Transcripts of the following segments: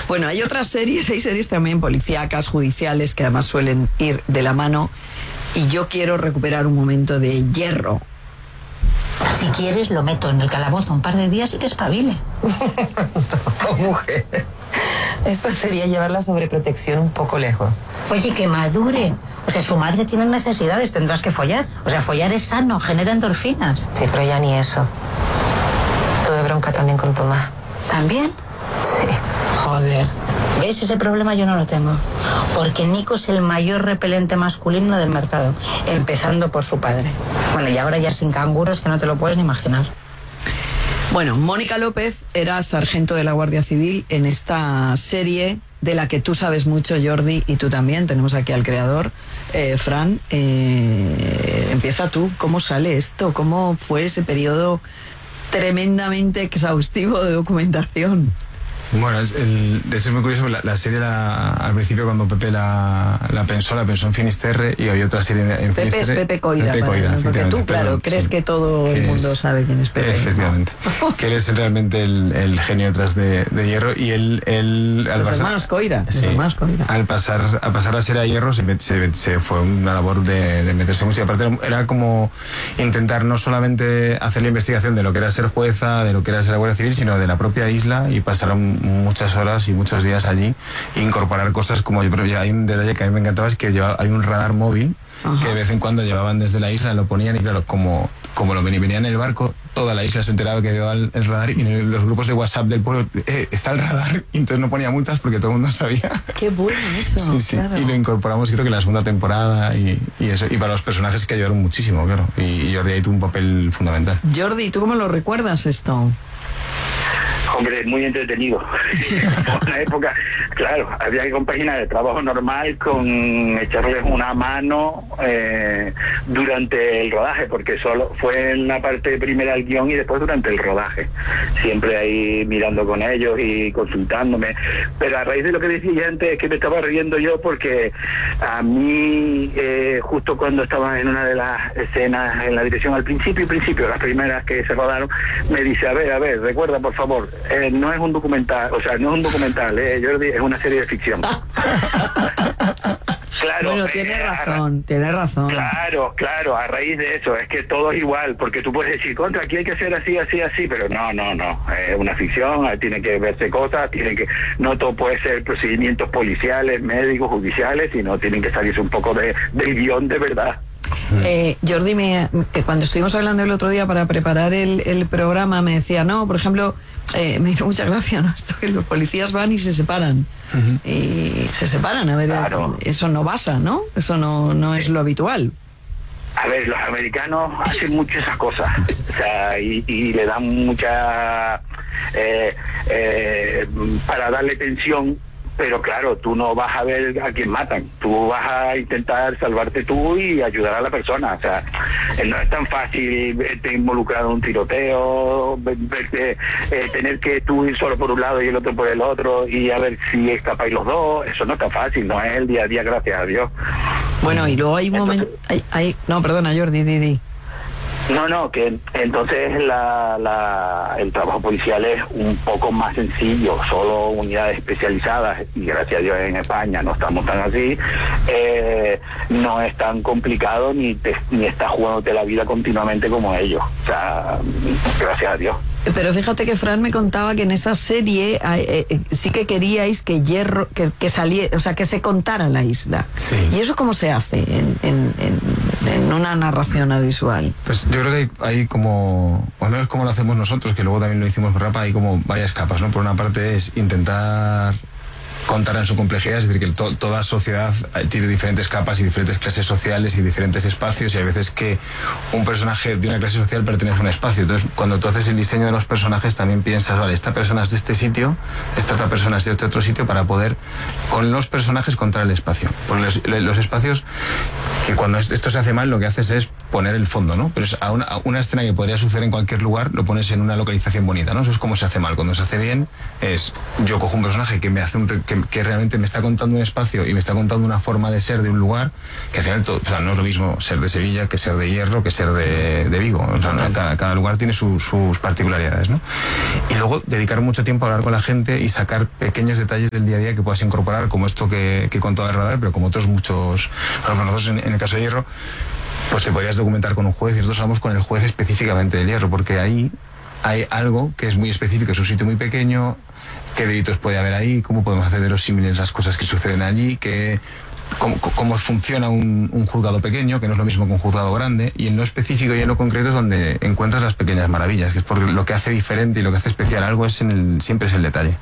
Bueno, hay series también policíacas, judiciales, que además suelen ir de la mano. Y yo quiero recuperar un momento de Hierro. Si quieres, lo meto en el calabozo un par de días y que espabile. No, mujer. Eso sería llevar la sobreprotección un poco lejos. Oye, que madure. O sea, su madre tiene necesidades, tendrás que follar. O sea, follar es sano, genera endorfinas. Sí, pero ya ni eso. Tuve bronca también con Tomás. ¿También? Sí. Joder. ¿Ves? Ese problema yo no lo tengo. Porque Nico es el mayor repelente masculino del mercado. Empezando por su padre. Bueno, y ahora ya sin canguros que no te lo puedes ni imaginar. Bueno, Mónica López era sargento de la Guardia Civil en esta serie de la que tú sabes mucho, Jordi, y tú también. Tenemos aquí al creador, Fran. Empieza tú. ¿Cómo sale esto? ¿Cómo fue ese periodo tremendamente exhaustivo de documentación? Bueno, de hecho es muy curioso, la serie al principio cuando Pepe la pensó en Finisterre, y había otra serie en Finisterre. Pepe es Pepe Coira, porque tú, claro, crees que todo el mundo sabe quién es Pepe. Efectivamente. Que él es realmente el genio detrás de Hierro, y él los hermanos Coira. Al pasar a ser a Hierro se fue una labor de meterse mucho, y aparte era como intentar no solamente hacer la investigación de lo que era ser jueza, de lo que era ser la Guardia Civil, sino de la propia isla, y pasar muchas horas y muchos días allí, e incorporar cosas como, yo creo que hay un detalle que a mí me encantaba, es que hay un radar móvil. Ajá. Que de vez en cuando llevaban desde la isla, lo ponían, y claro, como lo venían en el barco, toda la isla se enteraba que llevaba el radar, y en los grupos de WhatsApp del pueblo está el radar, y entonces no ponía multas porque todo el mundo sabía. Qué bueno eso. Sí. Claro. Y lo incorporamos, creo que en la segunda temporada, y eso, y para los personajes que ayudaron muchísimo, claro, y Jordi ahí tuvo un papel fundamental. Jordi, ¿tú cómo lo recuerdas esto? Hombre, muy entretenido. Una época, claro, había que compaginar el trabajo normal con echarles una mano durante el rodaje, porque solo fue en la parte primera del guión y después durante el rodaje. Siempre ahí mirando con ellos y consultándome. Pero a raíz de lo que decía antes, es que me estaba riendo yo, porque a mí, justo cuando estaba en una de las escenas en la dirección, al principio, las primeras que se rodaron, me dice, a ver, recuerda por favor, no es un documental, Jordi, es una serie de ficción. Claro, bueno, tiene razón. Claro, a raíz de eso, es que todo es igual, porque tú puedes decir, contra, aquí hay que hacer así, pero no, es una ficción, tiene que verse cosas, no todo puede ser procedimientos policiales, médicos, judiciales, sino tienen que salirse un poco del guión de verdad. Jordi, cuando estuvimos hablando el otro día para preparar el programa, me decía, no, por ejemplo, me hizo mucha gracia, ¿no? Esto que los policías van y se separan. Y se separan, a ver, claro. Eso no pasa, ¿no? Eso no es lo habitual. A ver, los americanos hacen mucho esas cosas, o sea, y le dan mucha para darle tensión. Pero claro, tú no vas a ver a quién matan, tú vas a intentar salvarte tú y ayudar a la persona. O sea, no es tan fácil verte involucrado en un tiroteo, tener que tú ir solo por un lado y el otro por el otro, y a ver si escapáis los dos. Eso no es tan fácil, no es el día a día, gracias a Dios. Bueno, y luego hay un momento... No, perdona, Jordi, di. No, que entonces el trabajo policial es un poco más sencillo, solo unidades especializadas, y gracias a Dios en España no estamos tan así, no es tan complicado ni estás jugándote la vida continuamente como ellos, o sea, gracias a Dios. Pero fíjate que Fran me contaba que en esa serie sí que queríais que Hierro, que saliera, o sea, que se contara la isla. Sí. ¿Y eso cómo se hace en una narración audiovisual? Pues yo creo que hay como, o al menos como lo hacemos nosotros, que luego también lo hicimos en Rapa, hay como varias capas, ¿no? Por una parte es intentar contar en su complejidad, es decir, que toda sociedad tiene diferentes capas y diferentes clases sociales y diferentes espacios, y hay veces que un personaje de una clase social pertenece a un espacio. Entonces, cuando tú haces el diseño de los personajes, también piensas, vale, esta persona es de este sitio, esta otra persona es de este otro sitio, para poder, con los personajes, contar el espacio. Porque los espacios, que cuando esto se hace mal, lo que haces es poner el fondo, ¿no? Pero es a una escena que podría suceder en cualquier lugar, lo pones en una localización bonita, ¿no? Eso es como se hace mal. Cuando se hace bien, es yo cojo un personaje que me hace que realmente me está contando un espacio y me está contando una forma de ser de un lugar, que al final o sea, no es lo mismo ser de Sevilla que ser de Hierro, que ser de Vigo. O sea, ¿no? Cada lugar tiene sus particularidades, ¿no? Y luego dedicar mucho tiempo a hablar con la gente y sacar pequeños detalles del día a día que puedas incorporar, como esto que he contado de Radar, pero como otros muchos. Por ejemplo, nosotros en el caso de Hierro, pues te podrías documentar con un juez, y nosotros hablamos con el juez específicamente del Hierro, porque ahí hay algo que es muy específico, es un sitio muy pequeño, qué delitos puede haber ahí, cómo podemos hacer verosímiles las cosas que suceden allí, cómo funciona un juzgado pequeño, que no es lo mismo que un juzgado grande, y en lo específico y en lo concreto es donde encuentras las pequeñas maravillas, que es porque lo que hace diferente y lo que hace especial algo siempre es el detalle.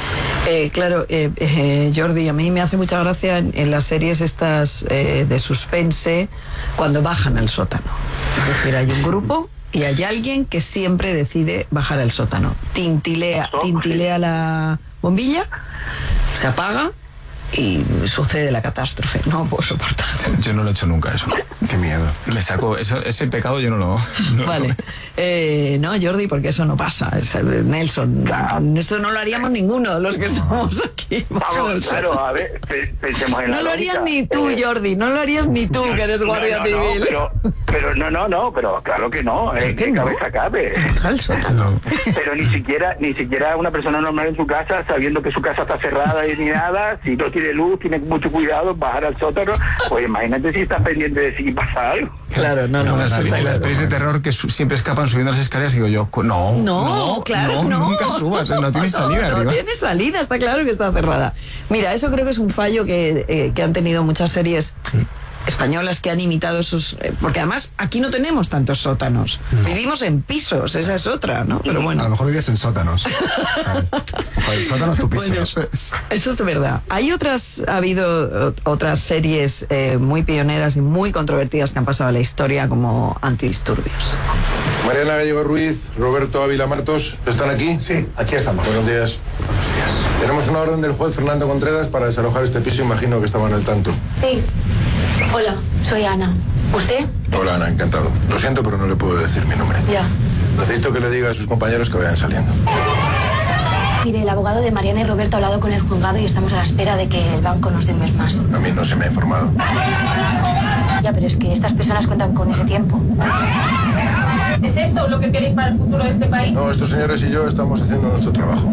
Claro, Jordi, a mí me hace mucha gracia en las series estas de suspense cuando bajan al sótano. Es decir, hay un grupo y hay alguien que siempre decide bajar al sótano. Tintilea la bombilla, se apaga y sucede la catástrofe. No puedo soportar. Yo no lo he hecho nunca eso. Qué miedo. Le saco ese pecado, yo no lo. Vale. No, Jordi, porque eso no pasa. Nelson, eso no lo haríamos ninguno de los que estamos aquí. Vamos, claro, a ver, pensemos en la no lo harías ni tú, Jordi, no lo harías ni tú, que eres guardia civil. Pero pero claro que no, que cabeza cabe. Pero ni siquiera una persona normal en su casa, sabiendo que su casa está cerrada y ni nada, si no tiene luz, tiene mucho cuidado, bajar al sótano, pues imagínate si estás pendiente de si pasa algo. Claro, no. Las pelis de terror que siempre escapan subiendo las escaleras, digo yo, no, nunca subas, no tiene salida arriba. No tiene salida, está claro que está cerrada. Mira, eso creo que es un fallo que han tenido muchas series españolas que han imitado esos, porque además aquí no tenemos tantos sótanos, vivimos en pisos, esa es otra, ¿no? Pero bueno, a lo mejor vives en sótanos. El sótano es tu piso. Bueno, eso es de verdad. Ha habido otras series muy pioneras y muy controvertidas que han pasado a la historia, como Antidisturbios. Mariana Gallego Ruiz, Roberto Ávila Martos, ¿están aquí? Sí, aquí estamos. Buenos días. Tenemos una orden del juez Fernando Contreras para desalojar este piso, imagino que estaban al tanto. Sí. Hola, soy Ana. ¿Usted? Hola, Ana, encantado. Lo siento, pero no le puedo decir mi nombre. Ya. Necesito que le diga a sus compañeros que vayan saliendo. Mire, el abogado de Mariana y Roberto ha hablado con el juzgado y estamos a la espera de que el banco nos dé un mes más. A mí no se me ha informado. Ya, pero es que estas personas cuentan con ese tiempo. ¿Es esto lo que queréis para el futuro de este país? No, estos señores y yo estamos haciendo nuestro trabajo.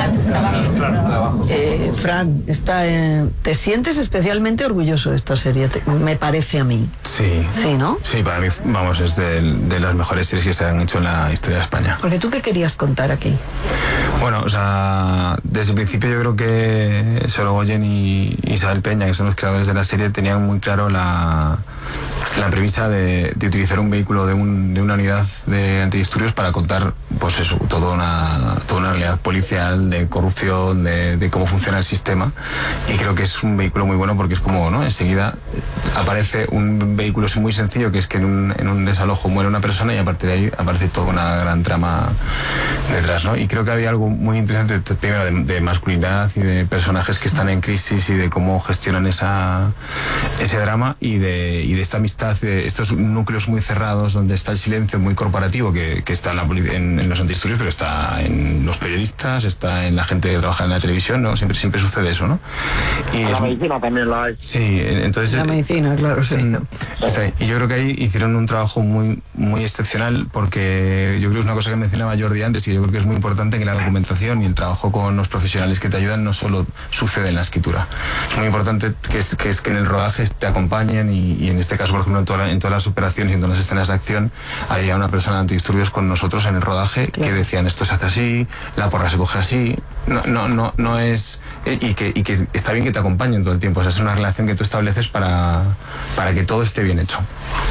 Claro. Fran, ¿te sientes especialmente orgulloso de esta serie? Me parece a mí. Sí. Sí, ¿no? Sí, para mí, vamos, es de las mejores series que se han hecho en la historia de España. Porque ¿tú qué querías contar aquí? Bueno, o sea, desde el principio yo creo que Sorogoyen y Isabel Peña, que son los creadores de la serie, tenían muy claro la premisa de utilizar un vehículo de una unidad de antidisturbios para contar, pues eso, toda una realidad policial, de corrupción, de cómo funciona el sistema. Y creo que es un vehículo muy bueno porque es como, ¿no? Enseguida aparece un vehículo muy sencillo, que es que en un desalojo muere una persona y a partir de ahí aparece toda una gran trama detrás, ¿no? Y creo que había algo muy interesante, primero, de masculinidad y de personajes que están en crisis y de cómo gestionan ese drama y de esta amistad, de estos núcleos muy cerrados donde está el silencio muy corporativo que está en los antidisturbios, pero está en los periodistas, está en la gente que trabaja en la televisión, ¿no? Siempre sucede eso, ¿no? Y la medicina también la hay. Sí, entonces... La medicina, claro, sí. Y yo creo que ahí hicieron un trabajo muy, muy excepcional, porque yo creo que es una cosa que mencionaba Jordi antes, y yo creo que es muy importante que la documentación y el trabajo con los profesionales que te ayudan no solo sucede en la escritura. Es muy importante que en el rodaje te acompañen y en este caso, por ejemplo, en todas las operaciones y en todas las escenas de acción, había una persona de antidisturbios con nosotros en el rodaje, claro, que decían esto se hace así, la porra se coge así, no es... Y que está bien que te acompañen todo el tiempo, o sea, es una relación que tú estableces para que todo esté bien hecho.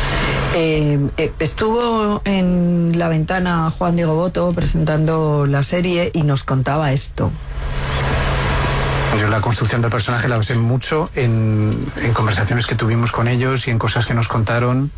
Estuvo en La Ventana Juan Diego Boto presentando la serie y nos contaba esto. Yo la construcción del personaje la basé mucho en conversaciones que tuvimos con ellos y en cosas que nos contaron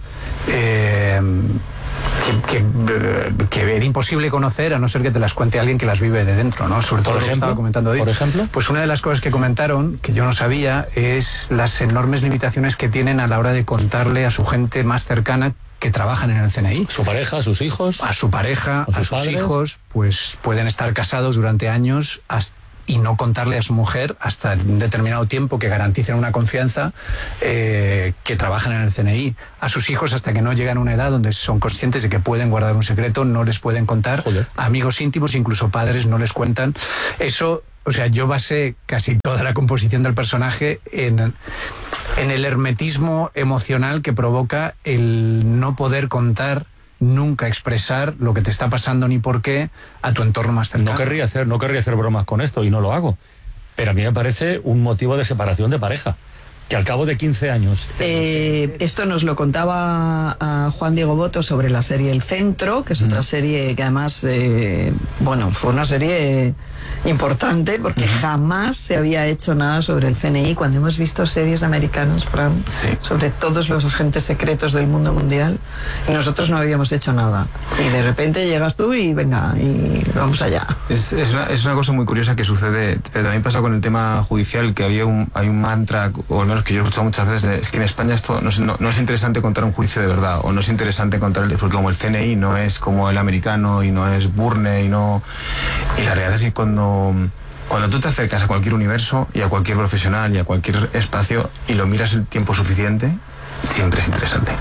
que era imposible conocer a no ser que te las cuente alguien que las vive de dentro, ¿no? Sobre todo lo que estaba comentando hoy. ¿Por ejemplo? Pues una de las cosas que comentaron, que yo no sabía, es las enormes limitaciones que tienen a la hora de contarle a su gente más cercana que trabajan en el CNI. ¿Su pareja, a sus hijos? A su pareja, a sus hijos, pues pueden estar casados durante años y no contarle a su mujer hasta un determinado tiempo, que garanticen una confianza, que trabajan en el CNI. A sus hijos, hasta que no llegan a una edad donde son conscientes de que pueden guardar un secreto, no les pueden contar. Joder. Amigos íntimos, incluso padres, no les cuentan. Eso, o sea, yo basé casi toda la composición del personaje en el hermetismo emocional que provoca el no poder contar, nunca expresar lo que te está pasando ni por qué a tu entorno más cercano. No querría hacer bromas con esto y no lo hago, pero a mí me parece un motivo de separación de pareja, que al cabo de 15 años... Esto nos lo contaba a Juan Diego Boto sobre la serie El Centro, que es otra serie que además, fue una serie importante porque jamás se había hecho nada sobre el CNI. Cuando hemos visto series americanas, Fran, sobre todos los agentes secretos del mundo mundial, y nosotros no habíamos hecho nada. Y de repente llegas tú y venga, y vamos allá. Es una cosa muy curiosa que sucede, también pasa con el tema judicial, que hay un mantra, o al menos que yo he escuchado muchas veces, es que en España esto no es interesante contar un juicio de verdad, o no es interesante contar, porque como el CNI no es como el americano, y no es Burne, y la realidad es que cuando tú te acercas a cualquier universo y a cualquier profesional y a cualquier espacio y lo miras el tiempo suficiente, siempre es interesante.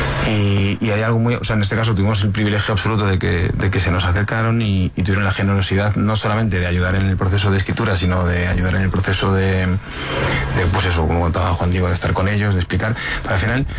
Y hay algo muy... O sea, en este caso tuvimos el privilegio absoluto de que se nos acercaron y tuvieron la generosidad no solamente de ayudar en el proceso de escritura, sino de ayudar en el proceso de pues eso, como contaba Juan Diego, de estar con ellos, de explicar. Pero al final,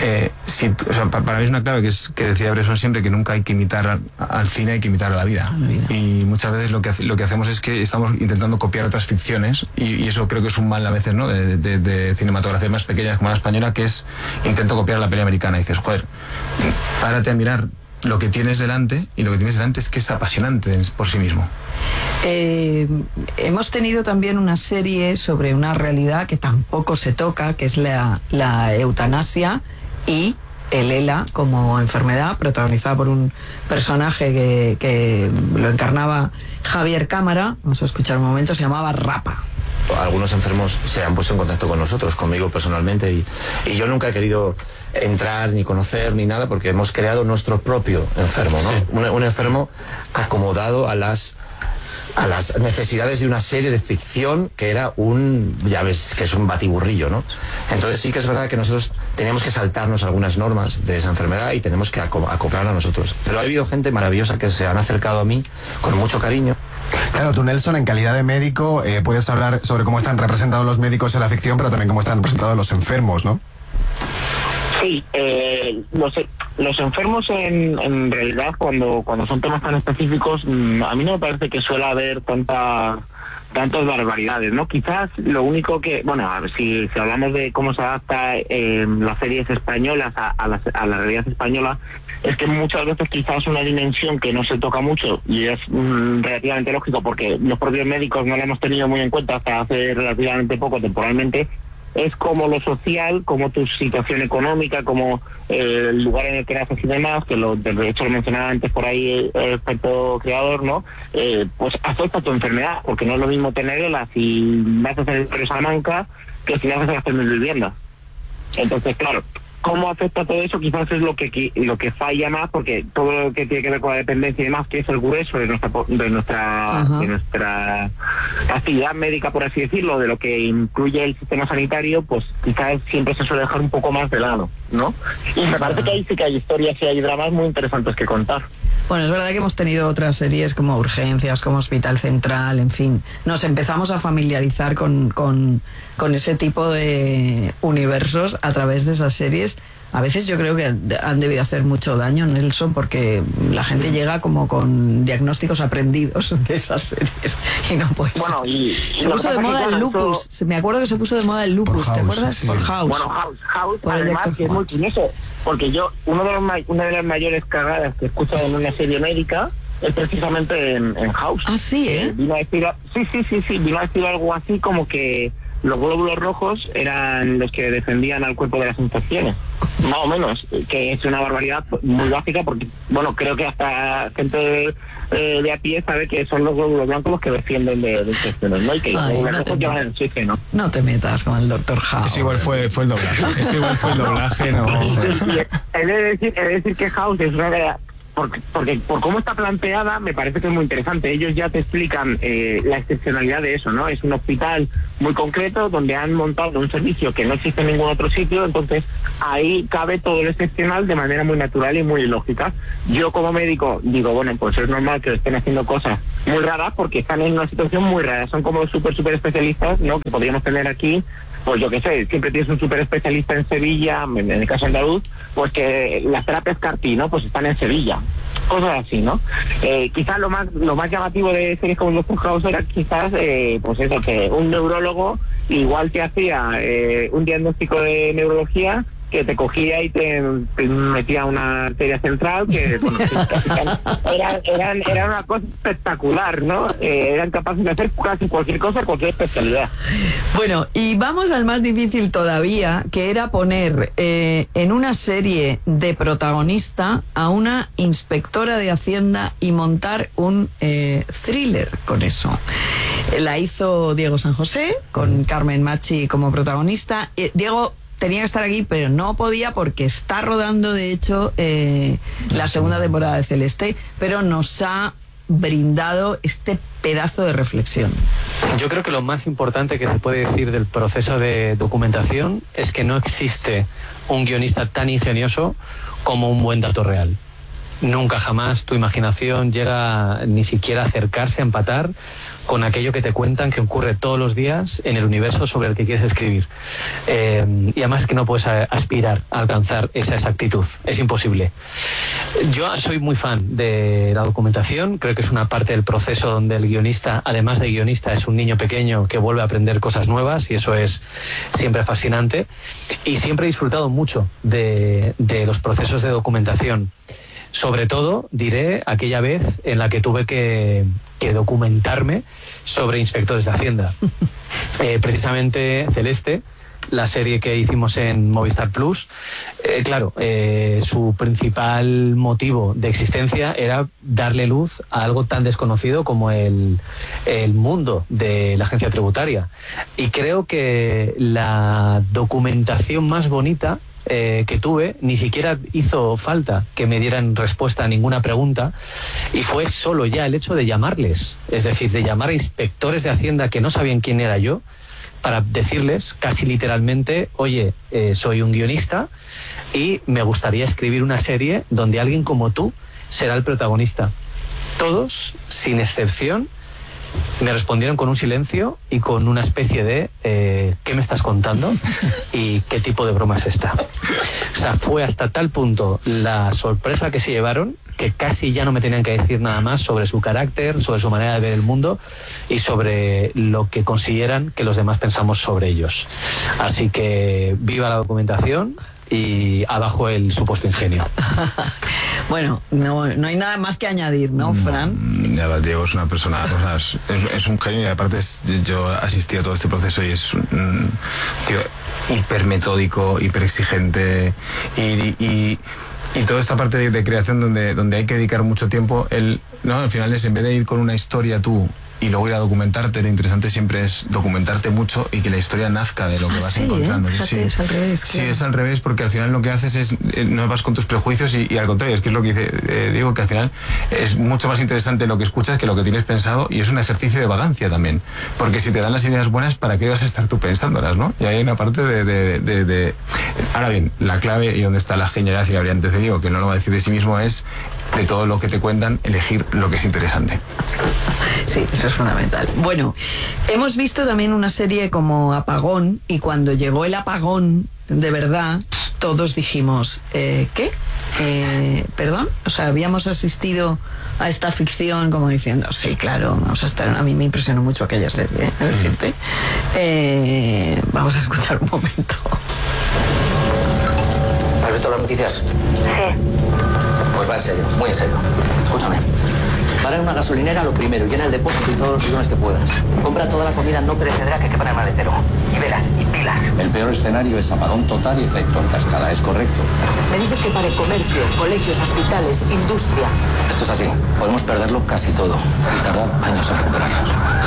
para mí es una clave que decía Bresson siempre, que nunca hay que imitar al cine, hay que imitar a la vida. Y muchas veces lo que hacemos es que estamos intentando copiar otras ficciones, y eso creo que es un mal a veces, ¿no?, de cinematografía más pequeña como la española, que es intento copiar la peli americana. Y dices, joder, párate a mirar lo que tienes delante, y lo que tienes delante es que es apasionante por sí mismo. Hemos tenido también una serie sobre una realidad que tampoco se toca, que es la eutanasia y el ELA como enfermedad, protagonizada por un personaje que lo encarnaba Javier Cámara. Vamos a escuchar un momento, se llamaba Rapa. Algunos enfermos se han puesto en contacto con nosotros, conmigo personalmente, y yo nunca he querido entrar ni conocer ni nada, porque hemos creado nuestro propio enfermo, ¿no? Sí. Un enfermo acomodado a las necesidades de una serie de ficción que era ya ves que es un batiburrillo, ¿no? Entonces sí que es verdad que nosotros teníamos que saltarnos algunas normas de esa enfermedad y tenemos que acoplarla a nosotros. Pero ha habido gente maravillosa que se han acercado a mí con mucho cariño. Claro, tú, Nelson, en calidad de médico, puedes hablar sobre cómo están representados los médicos en la ficción, pero también cómo están representados los enfermos, ¿no? Sí, los enfermos en realidad, cuando son temas tan específicos, a mí no me parece que suele haber tantas barbaridades, ¿no? Quizás lo único que, a ver, si hablamos de cómo se adapta las series españolas a la realidad española, es que muchas veces quizás una dimensión que no se toca mucho, y es relativamente lógico porque los propios médicos no la hemos tenido muy en cuenta hasta hace relativamente poco, temporalmente, es como lo social, como tu situación económica, como el lugar en el que naces y demás, que de hecho lo mencionaba antes por ahí el experto creador, ¿no? Pues afecta a tu enfermedad, porque no es lo mismo tenerla si naces en el Río Salamanca que si naces en las primeras viviendas. Entonces, claro, ¿cómo afecta todo eso? Quizás es lo que falla más, porque todo lo que tiene que ver con la dependencia y demás, que es el grueso de nuestra actividad médica, por así decirlo, de lo que incluye el sistema sanitario, pues quizás siempre se suele dejar un poco más de lado, ¿no? Y me parece que ahí sí que hay historias y hay dramas muy interesantes que contar. Bueno, es verdad que hemos tenido otras series como Urgencias, como Hospital Central, en fin. Nos empezamos a familiarizar con ese tipo de universos a través de esas series. A veces yo creo que han debido hacer mucho daño, Nelson, porque la gente llega como con diagnósticos aprendidos de esas series y no puede ser. Se puso de moda el lupus. Me acuerdo que se puso de moda el lupus, ¿te acuerdas? Sí. Por House. Bueno, House además, que es muy curioso, porque yo, una de las mayores cagadas que he escuchado en una serie médica es precisamente en House. Ah, sí, vino a decir, vino a decir algo así como que los glóbulos rojos eran los que defendían al cuerpo de las infecciones, más o menos, que es una barbaridad muy básica porque, bueno, creo que hasta gente de a pie sabe que son los glóbulos blancos los que defienden de infecciones, ¿no? Y que los glóbulos rojos llevan el oxígeno. No te metas con el Dr. House. Ese igual fue el doblaje. Ese igual fue el doblaje, no. He de decir que House es una... Porque por cómo está planteada me parece que es muy interesante. Ellos ya te explican la excepcionalidad de eso, ¿no? Es un hospital muy concreto donde han montado un servicio que no existe en ningún otro sitio, entonces ahí cabe todo lo excepcional de manera muy natural y muy lógica. Yo como médico digo, bueno, pues es normal que estén haciendo cosas muy raras porque están en una situación muy rara. Son como súper especialistas, ¿no? Que podríamos tener aquí. Pues yo qué sé, siempre tienes un súper especialista en Sevilla, en el caso andaluz, pues que las terapias CAR-T, ¿no? Pues están en Sevilla. Cosas así, ¿no? Quizás lo más llamativo de series como Dr. House era quizás, pues eso, que un neurólogo igual te hacía un diagnóstico de neurología que te cogía y te metía una arteria central que, bueno, era una cosa espectacular, ¿no? Eran capaces de hacer casi cualquier cosa, cualquier especialidad. Bueno, y vamos al más difícil todavía, que era poner en una serie de protagonista a una inspectora de Hacienda y montar un thriller con eso. La hizo Diego San José, con Carmen Machi como protagonista. Diego tenía que estar aquí, pero no podía porque está rodando, de hecho, la segunda temporada de Celeste, pero nos ha brindado este pedazo de reflexión. Yo creo que lo más importante que se puede decir del proceso de documentación es que no existe un guionista tan ingenioso como un buen dato real. Nunca jamás tu imaginación llega ni siquiera a acercarse, a empatar con aquello que te cuentan que ocurre todos los días en el universo sobre el que quieres escribir. Y además que no puedes aspirar a alcanzar esa exactitud. Es imposible. Yo soy muy fan de la documentación. Creo que es una parte del proceso donde el guionista, además de guionista, es un niño pequeño que vuelve a aprender cosas nuevas y eso es siempre fascinante. Y siempre he disfrutado mucho de los procesos de documentación. Sobre todo, diré, aquella vez en la que tuve que documentarme sobre inspectores de Hacienda. Precisamente Celeste, la serie que hicimos en Movistar Plus, su principal motivo de existencia era darle luz a algo tan desconocido como el mundo de la agencia tributaria. Y creo que la documentación más bonita que tuve, ni siquiera hizo falta que me dieran respuesta a ninguna pregunta y fue solo ya el hecho de llamarles, es decir, de llamar a inspectores de Hacienda que no sabían quién era yo para decirles casi literalmente, oye, soy un guionista y me gustaría escribir una serie donde alguien como tú será el protagonista. Todos, sin excepción, me respondieron con un silencio y con una especie de ¿qué me estás contando? ¿Y qué tipo de broma es esta? O sea, fue hasta tal punto la sorpresa que se llevaron que casi ya no me tenían que decir nada más sobre su carácter, sobre su manera de ver el mundo y sobre lo que consideran que los demás pensamos sobre ellos. Así que viva la documentación y abajo el supuesto ingenio. Bueno, no hay nada más que añadir, ¿no, Fran? Diego es una persona, o sea, es un genio y aparte yo asistí a todo este proceso y es un tío hiper metódico, hiper exigente y toda esta parte de creación donde hay que dedicar mucho tiempo, ¿no? Al final es, en vez de ir con una historia tú y luego ir a documentarte, lo interesante siempre es documentarte mucho y que la historia nazca de lo que vas encontrando. Fíjate, sí, es al revés. Sí, claro. es al revés, porque al final lo que haces es, no vas con tus prejuicios y al contrario, es que es lo que dice, digo que al final es mucho más interesante lo que escuchas que lo que tienes pensado y es un ejercicio de vagancia también, porque si te dan las ideas buenas, ¿para qué vas a estar tú pensándolas, no? Y hay una parte de... Ahora bien, la clave y donde está la genialidad y la brillantez de Diego, que no lo va a decir de sí mismo, es de todo lo que te cuentan, elegir lo que es interesante. Sí, eso es fundamental. Bueno, hemos visto también una serie como Apagón y cuando llegó el apagón, de verdad, todos dijimos, ¿qué? ¿Perdón? O sea, habíamos asistido a esta ficción como diciendo, sí, claro, vamos a estar... A mí me impresionó mucho aquella serie, decirte. Vamos a escuchar un momento. ¿Has visto las noticias? Sí. Pues va en serio, muy en serio. Escúchame. Para en una gasolinera lo primero, llena el depósito y todos los bidones que puedas. Compra toda la comida no perecedera que quepa en el maletero. Y velas y pilas. El peor escenario es apagón total y efecto en cascada, es correcto. Me dices que para el comercio, colegios, hospitales, industria. Esto es así, podemos perderlo casi todo y tardar años en recuperarnos.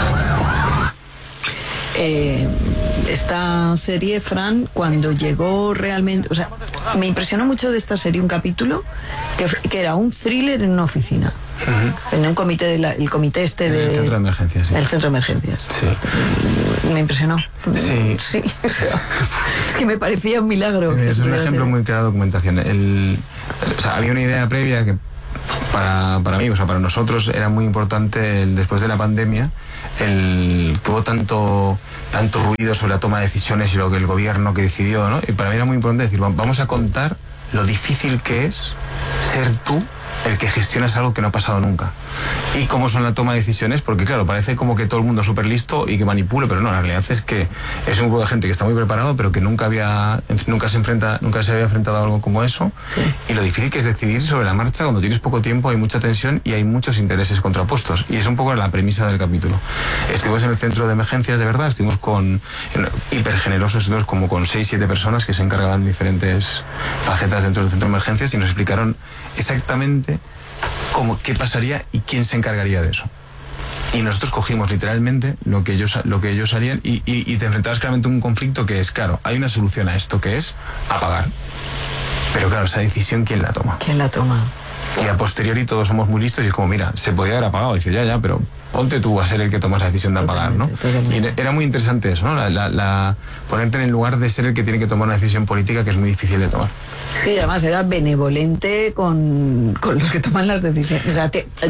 Esta serie, Fran, cuando llegó realmente, o sea, me impresionó mucho de esta serie un capítulo que era un thriller en una oficina. En un comité el comité este de... El centro de emergencias, sí. El centro de emergencias. Sí. Me impresionó. Sí. Sí. Es que me parecía un milagro. Es un ejemplo muy claro de documentación. O sea, había una idea previa que para mí, o sea, para nosotros era muy importante después de la pandemia, que hubo tanto ruido sobre la toma de decisiones y lo que el gobierno que decidió, ¿no? Y para mí era muy importante decir, vamos a contar lo difícil que es ser tú el que gestionas algo que no ha pasado nunca. Y cómo son la toma de decisiones, porque claro, parece como que todo el mundo es súper listo y que manipule, pero no, la realidad es que es un grupo de gente que está muy preparado, pero que nunca se había enfrentado a algo como eso. Sí. Y lo difícil que es decidir sobre la marcha cuando tienes poco tiempo, hay mucha tensión y hay muchos intereses contrapuestos. Y es un poco la premisa del capítulo. Estuvimos en el centro de emergencias, de verdad, estuvimos hiper generosos, estuvimos como con 6-7 personas que se encargaban de diferentes facetas dentro del centro de emergencias y nos explicaron exactamente qué pasaría y quién se encargaría de eso. Y nosotros cogimos literalmente lo que ellos harían y te enfrentabas claramente a un conflicto que es, claro, hay una solución a esto que es apagar. Pero claro, esa decisión, ¿quién la toma? ¿Quién la toma? Y a posteriori todos somos muy listos y es como, mira, se podría haber apagado. Y dices, ya, pero ponte tú a ser el que tomas la decisión de apagar, ¿no? Totalmente. Y era muy interesante eso, ¿no? Ponerte en el lugar de ser el que tiene que tomar una decisión política que es muy difícil de tomar. Sí, además era benevolente con los que toman las decisiones. O sea,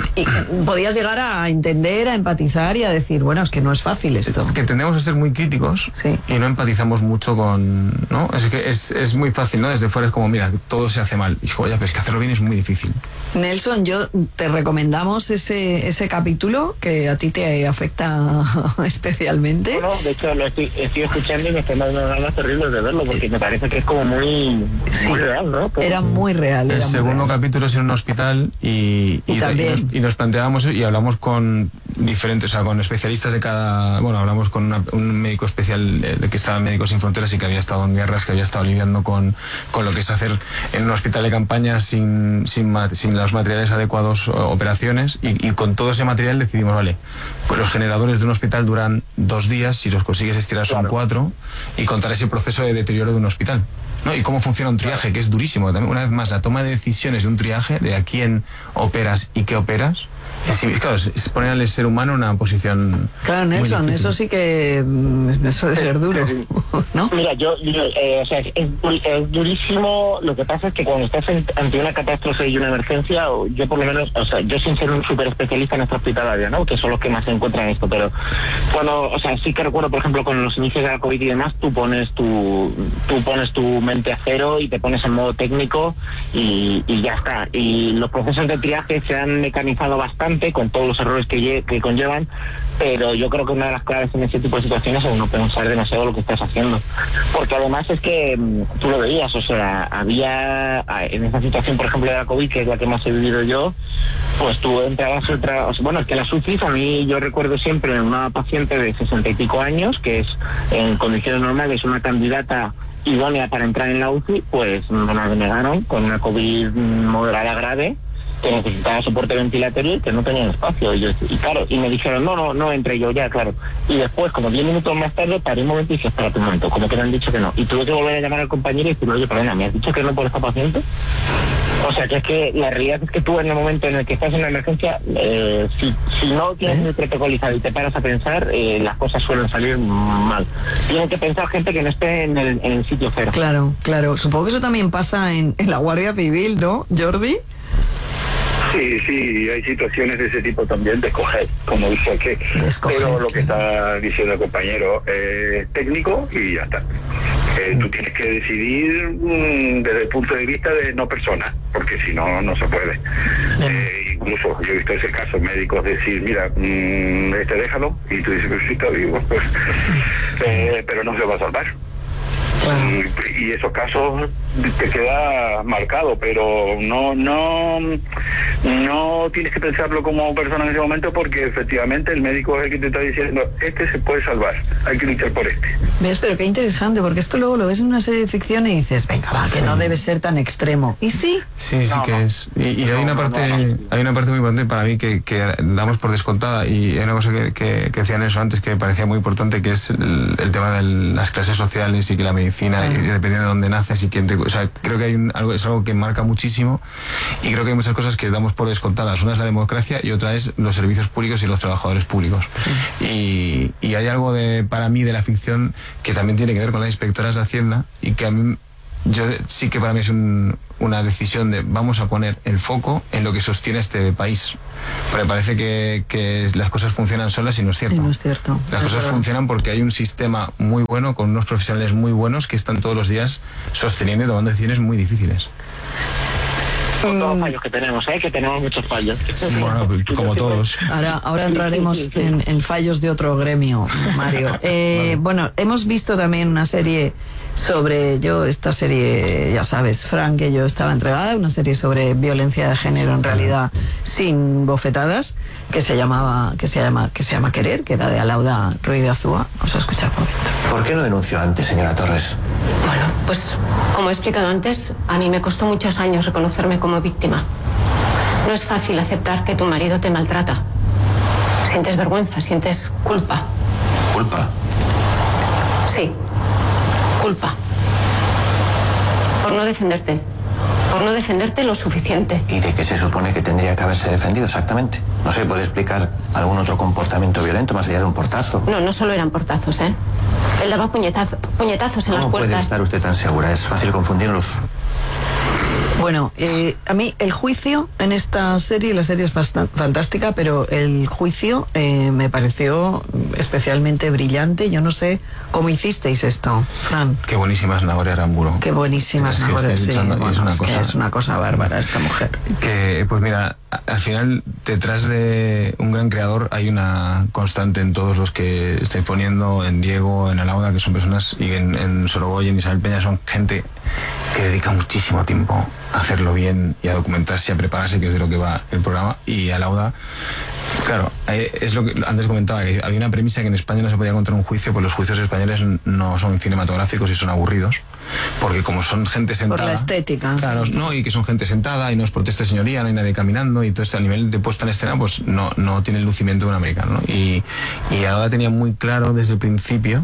podías llegar a entender, a empatizar y a decir, bueno, es que no es fácil esto. Es que tendemos a ser muy críticos, sí, y no empatizamos mucho con... ¿no? Es que es muy fácil, ¿no? Desde fuera es como, mira, todo se hace mal. Y digo, ya, pero es que hacerlo bien es muy difícil. Nelson, yo te recomendamos ese capítulo que a ti te afecta especialmente. No, de hecho lo estoy escuchando y me estoy dando ganas terribles de verlo porque me parece que es como muy real, ¿no? Era muy real. El segundo capítulo es en un hospital y nos planteábamos y hablamos con diferentes, o sea, con especialistas de cada... Bueno, hablamos con un médico especial que estaba en Médicos Sin Fronteras y que había estado en guerras, que había estado lidiando con lo que es hacer en un hospital de campaña sin los materiales adecuados operaciones y con todo ese material decidimos, vale, pues los generadores de un hospital duran 2 días, si los consigues estirar son 4 y contar ese proceso de deterioro de un hospital, ¿no? Y cómo funciona un triaje, que es durísimo. También, una vez más, la toma de decisiones de un triaje, de a quién operas y qué operas, claro, es poner al ser humano en una posición... Claro, Nelson, eso sí que... Eso debe ser duro, ¿no? Mira, o sea, es durísimo. Lo que pasa es que cuando estás ante una catástrofe y una emergencia, yo por lo menos, o sea, yo sin ser un súper especialista en esta hospitalaria, ¿no? Que son los que más se encuentran en esto, pero cuando, o sea, sí que recuerdo, por ejemplo, con los inicios de la COVID y demás, tú pones tu mente a cero y te pones en modo técnico y ya está. Y los procesos de triaje se han mecanizado bastante con todos los errores que conllevan, pero yo creo que una de las claves en ese tipo de situaciones es no pensar demasiado lo que estás haciendo, porque además es que tú lo veías, o sea, había en esa situación, por ejemplo, de la COVID, que es la que más he vivido yo, pues tú entrabas bueno, es que la sufrís. A mí, yo recuerdo siempre una paciente de 60 y pico años, que es en condiciones normales una candidata idónea para entrar en la UCI, pues me la denegaron con una COVID moderada grave, que necesitaba soporte ventilatorio y que no tenía espacio. Y claro, y me dijeron, no entre yo ya, claro. Y después, como 10 minutos más tarde, paré un momento y dije, espérate un momento, como que me han dicho que no. Y tuve que volver a llamar al compañero y decirle, oye, perdona, ¿me has dicho que no por esta paciente? O sea, que es que la realidad es que tú en el momento en el que estás en una emergencia, si no tienes muy protocolizado y te paras a pensar, las cosas suelen salir mal. Tiene que pensar gente que no esté en el sitio cero. Claro. Supongo que eso también pasa en la Guardia Civil, ¿no, Jordi? Sí, hay situaciones de ese tipo también, de escoger, como dice aquí. Pero lo que está diciendo el compañero es técnico y ya está. Tú tienes que decidir desde el punto de vista de no persona, porque si no, no se puede. Incluso yo he visto ese caso, médicos decir, mira, déjalo, y tú dices, sí, está vivo, pues, pero no se va a salvar. Y esos casos te queda marcado, pero no no tienes que pensarlo como persona en ese momento, porque efectivamente el médico es el que te está diciendo, este se puede salvar, hay que luchar por este. ¿Ves? Pero qué interesante, porque esto luego lo ves en una serie de ficción y dices, venga, va, que no debe ser tan extremo. ¿Y sí? Sí, que es. Y hay una parte muy importante para mí que damos por descontada, y hay una cosa que decían eso antes que me parecía muy importante, que es el tema de las clases sociales y que la medicina, y dependiendo de dónde naces y quién te... O sea, creo que es algo que marca muchísimo, y creo que hay muchas cosas que damos por descontadas. Una es la democracia y otra es los servicios públicos y los trabajadores públicos. Sí. Y hay algo para mí de la ficción que también tiene que ver con las inspectoras de Hacienda, y que a mí, sí que para mí es una decisión de vamos a poner el foco en lo que sostiene este país. Pero parece que las cosas funcionan solas, y no es cierto. Sí, no es cierto. Las cosas funcionan porque hay un sistema muy bueno, con unos profesionales muy buenos que están todos los días sosteniendo y tomando decisiones muy difíciles. Con todos los fallos que tenemos, que tenemos muchos fallos. Sí, bueno, como todos. Ahora entraremos en fallos de otro gremio, Mario. Bueno, hemos visto también una serie esta serie, ya sabes, Fran, que yo estaba entregada, una serie sobre violencia de género, en realidad sin bofetadas, que se llama Querer, que era de Alauda Ruiz de Azúa. Vamos a escuchar un momento. ¿Por qué no denunció antes, señora Torres? Bueno, pues como he explicado antes, a mí me costó muchos años reconocerme como víctima. No es fácil aceptar que tu marido te maltrata. Sientes vergüenza, sientes culpa. ¿Culpa? Sí, culpa. Por no defenderte. Por no defenderte lo suficiente. ¿Y de qué se supone que tendría que haberse defendido exactamente? No sé, ¿puede explicar algún otro comportamiento violento más allá de un portazo? No solo eran portazos, Él daba puñetazos en las puertas. ¿Cómo puede estar usted tan segura? Es fácil confundirlos. Bueno, a mí el juicio en esta serie, la serie es fantástica, pero el juicio me pareció especialmente brillante. Yo no sé cómo hicisteis esto, Fran. Qué buenísima es Nagore Aramburu. Qué buenísima es Nagore, sí. Es una cosa bárbara esta mujer. Que, pues mira, al final, detrás de un gran creador hay una constante en todos los que estáis poniendo, en Diego, en Alauda, que son personas, y en Sorogoyen y Isabel Peña, son gente que dedica muchísimo tiempo a hacerlo bien y a documentarse y a prepararse, que es de lo que va el programa. Y Alauda, claro, es lo que antes comentaba, que había una premisa que en España no se podía encontrar un juicio, pues los juicios españoles no son cinematográficos y son aburridos, porque como son gente sentada... Por la estética. Claro, no, y que son gente sentada y no es protesta de señoría, no hay nadie caminando, y todo esto a nivel de puesta en escena pues no tiene el lucimiento de un americano, ¿no? Y Alauda tenía muy claro desde el principio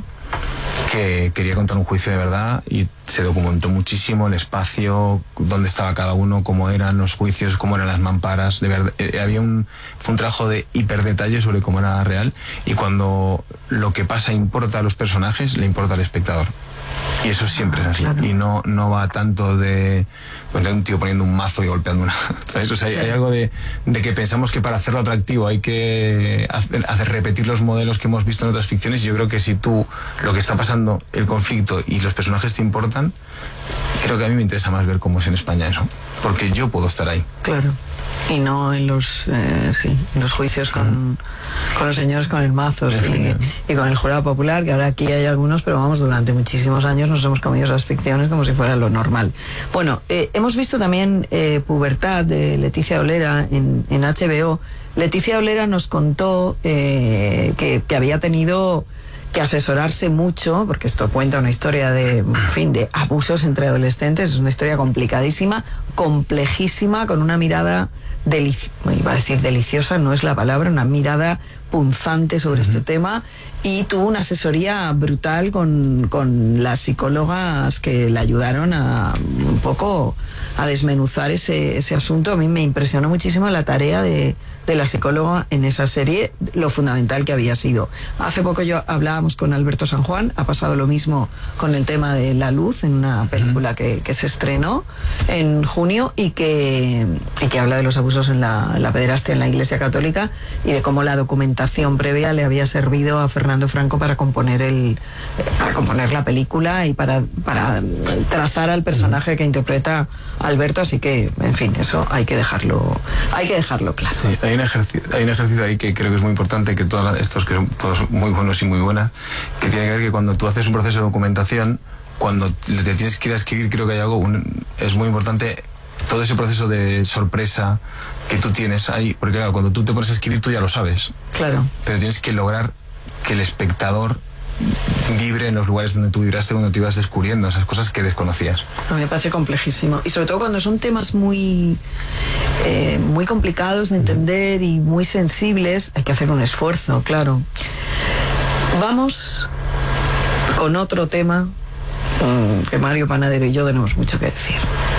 que quería contar un juicio de verdad, y se documentó muchísimo el espacio, dónde estaba cada uno, cómo eran los juicios, cómo eran las mamparas, de verdad, fue un trabajo de hiperdetalle sobre cómo era real, y cuando lo que pasa importa a los personajes, le importa al espectador. Y eso siempre es así. Claro. Y no va tanto de un tío poniendo un mazo y golpeando una... ¿sabes? O sea, hay algo de que pensamos que para hacerlo atractivo hay que hacer repetir los modelos que hemos visto en otras ficciones, y yo creo que si tú, lo que está pasando, el conflicto y los personajes te importan, creo que a mí me interesa más ver cómo es en España eso. Porque yo puedo estar ahí. Claro. Y no en los juicios con los señores con el mazo, y con el jurado popular, que ahora aquí hay algunos, pero vamos, durante muchísimos años nos hemos comido esas ficciones como si fuera lo normal. Bueno, hemos visto también Pubertad, de Leticia Olera, en HBO. Leticia Olera nos contó que había tenido que asesorarse mucho, porque esto cuenta una historia de abusos entre adolescentes. Es una historia complicadísima, complejísima, con una mirada iba a decir deliciosa, no es la palabra, una mirada punzante sobre este tema, y tuvo una asesoría brutal con las psicólogas que le ayudaron a un poco a desmenuzar ese asunto. A mí me impresionó muchísimo la tarea de la psicóloga en esa serie, lo fundamental que había sido. Hace poco hablábamos con Alberto San Juan, ha pasado lo mismo con el tema de La Luz, en una película que se estrenó en junio, y que habla de los abusos en la pederastia en la Iglesia Católica, y de cómo la documentación previa le había servido a Fernando Franco para componer la película y para trazar al personaje que interpreta Alberto. Así que, en fin, eso hay que dejarlo claro. Sí, hay un ejercicio ahí que creo que es muy importante, que todos estos, que son todos muy buenos y muy buenas, que tiene que ver que cuando tú haces un proceso de documentación, cuando te tienes que ir a escribir, creo que hay algo, es muy importante todo ese proceso de sorpresa que tú tienes ahí, porque claro, cuando tú te pones a escribir tú ya lo sabes. Claro. Pero tienes que lograr que el espectador vibre en los lugares donde tú vibraste, cuando te ibas descubriendo esas cosas que desconocías. A mí me parece complejísimo. Y sobre todo cuando son temas muy complicados de entender y muy sensibles, hay que hacer un esfuerzo, claro. Vamos con otro tema que Mario Panadero y yo tenemos mucho que decir.